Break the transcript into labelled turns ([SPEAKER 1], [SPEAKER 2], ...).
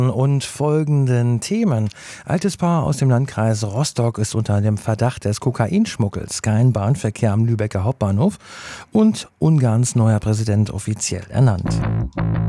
[SPEAKER 1] und folgenden Themen. Altes Paar aus dem Landkreis Rostock ist unter dem Verdacht des Kokainschmuggels. Kein Bahnverkehr am Lübecker Hauptbahnhof und Ungarns neuer Präsident offiziell ernannt.